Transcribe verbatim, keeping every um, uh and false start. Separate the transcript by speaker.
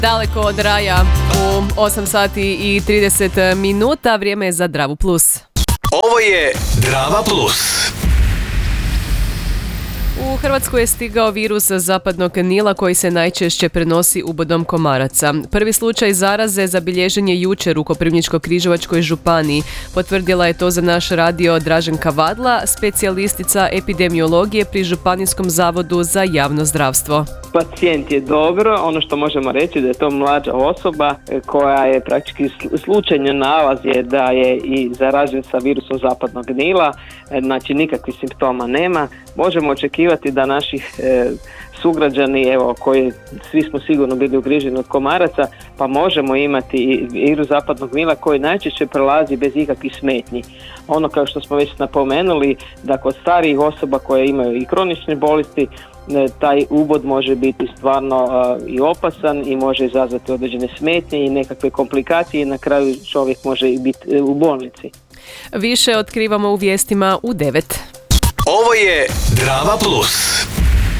Speaker 1: Daleko od raja u osam sati i trideset minuta, vrijeme je za Dravu plus.
Speaker 2: Ovo je Drava plus.
Speaker 1: U Hrvatsku je stigao virus zapadnog Nila koji se najčešće prenosi ubodom komaraca. Prvi slučaj zaraze zabilježen je jučer u Koprivničko-križevačkoj županiji. Potvrdila je to za naš radio Draženka Vadla, specijalistica epidemiologije pri Županijskom zavodu za javno zdravstvo.
Speaker 3: Pacijent je dobro, ono što možemo reći da je to mlađa osoba koja je praktički slučajno nalaz je da je i zaražen sa virusom zapadnog Nila, znači nikakvih simptoma nema. Možemo očekivati da naši e, sugrađani, evo, koji svi smo sigurno bili ugriženi od komaraca, pa možemo imati i virus zapadnog Nila koji najčešće prelazi bez ikakvih smetnji. Ono kao što smo već napomenuli, da kod starijih osoba koje imaju i kronične bolesti, taj ubod može biti stvarno uh, i opasan i može izazvati određene smetnje i nekakve komplikacije i na kraju čovjek može i biti u bolnici.
Speaker 1: Više otkrivamo u vijestima u devet.
Speaker 2: Ovo je Drava plus.